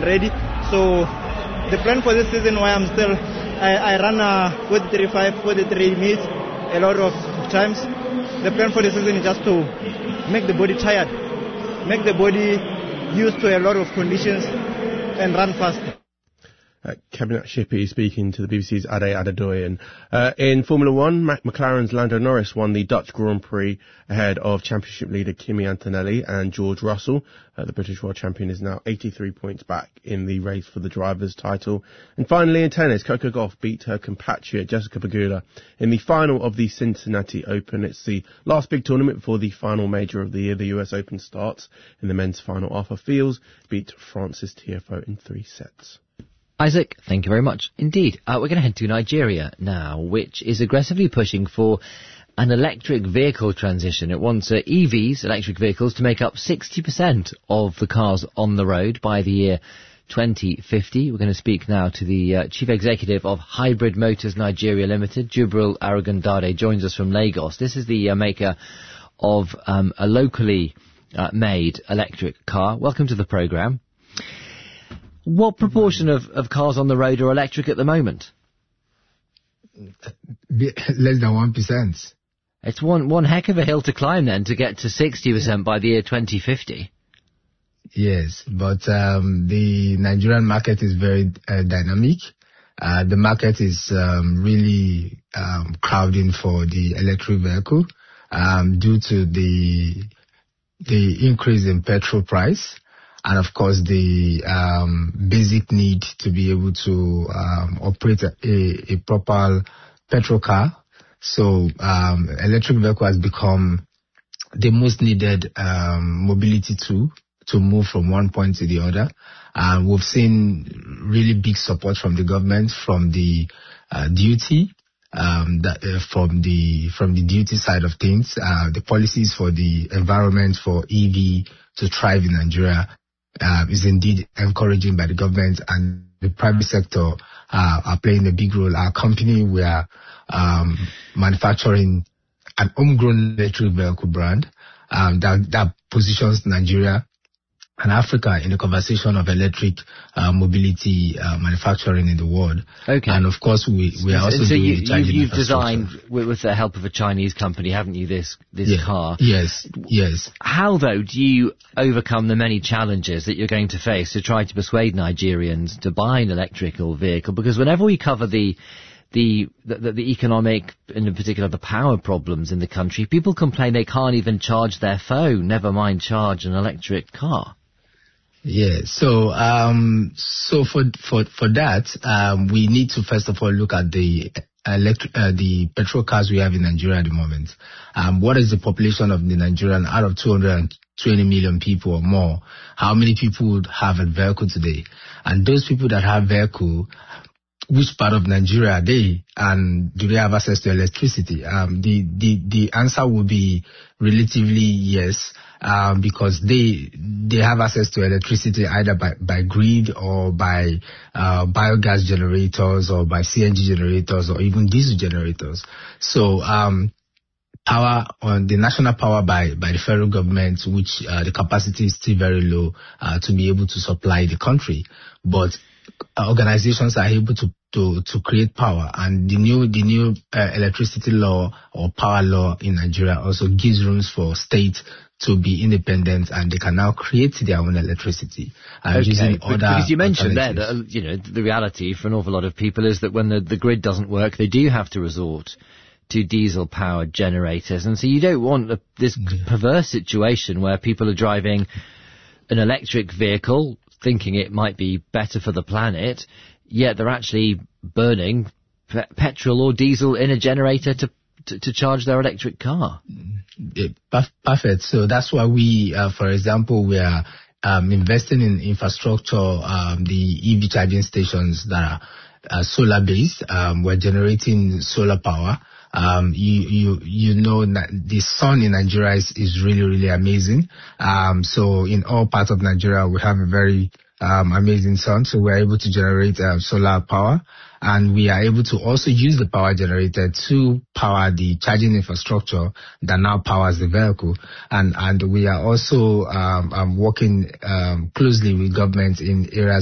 and ready. So the plan for this season, why I run 43.5, 43 meters a lot of times. The plan for the season is just to make the body tired, make the body used to a lot of conditions and run fast. Cabinet Shippey speaking to the BBC's Ade Adedoyan. In Formula 1, McLaren's Lando Norris won the Dutch Grand Prix ahead of championship leader Kimi Antonelli and George Russell. The British world champion is now 83 points back in the race for the driver's title. And finally in tennis, Coco Gauff beat her compatriot Jessica Pegula in the final of the Cincinnati Open. It's the last big tournament before the final major of the year. The US Open starts. In the men's final, Arthur Fields beat Francis Tiafoe in 3 sets. Isaac, thank you very much indeed. We're going to head to Nigeria now, which is aggressively pushing for an electric vehicle transition. It wants EVs, electric vehicles, to make up 60% of the cars on the road by the year 2050. We're going to speak now to the Chief Executive of Hybrid Motors Nigeria Limited, Jubril Arugundade, joins us from Lagos. This is the maker of a locally made electric car. Welcome to the programme. What proportion of cars on the road are electric at the moment? Less than 1%. It's one heck of a hill to climb then to get to 60% by the year 2050. Yes, but the Nigerian market is very dynamic. The market is really crowding for the electric vehicle due to the increase in petrol price. And of course, the basic need to be able to operate a proper petrol car. So electric vehicle has become the most needed mobility tool to move from one point to the other. We've seen really big support from the government, from the duty, from the duty side of things. The policies for the environment for EV to thrive in Nigeria is indeed encouraging by the government, and the private sector are playing a big role. Our company, we are manufacturing an homegrown electric vehicle brand that positions Nigeria and Africa in the conversation of electric mobility manufacturing in the world. Okay. And of course, we are also doing the charging you've designed with the help of a Chinese company, haven't you, this car? Yes. How, though, do you overcome the many challenges that you're going to face to try to persuade Nigerians to buy an electrical vehicle? Because whenever we cover the economic, and in particular the power problems in the country, people complain they can't even charge their phone, never mind charge an electric car. Yeah, so for that, we need to first of all look at the petrol cars we have in Nigeria at the moment. What is the population of the Nigerian out of 220 million people or more? How many people would have a vehicle today? And those people that have vehicle, which part of Nigeria are they, and do they have access to electricity? The answer will be relatively yes, because they have access to electricity either by grid or by biogas generators or by CNG generators or even diesel generators. So power on the national power by the federal government, which the capacity is still very low to be able to supply the country, but organizations are able to create power, and the new electricity law or power law in Nigeria also gives rooms for states to be independent, and they can now create their own electricity using other. Because you mentioned there that the reality for an awful lot of people is that when the grid doesn't work, they do have to resort to diesel-powered generators, and so you don't want this perverse situation where people are driving an electric vehicle thinking it might be better for the planet, yet they're actually burning petrol or diesel in a generator to charge their electric car. Perfect. So that's why we, for example, we are investing in infrastructure, the EV charging stations that are solar-based. We're generating solar power. You know that the sun in Nigeria is really, really amazing. So in all parts of Nigeria, we have a very amazing sun. So we're able to generate solar power, and we are able to also use the power generated to power the charging infrastructure that now powers the vehicle. And we are also working closely with government in areas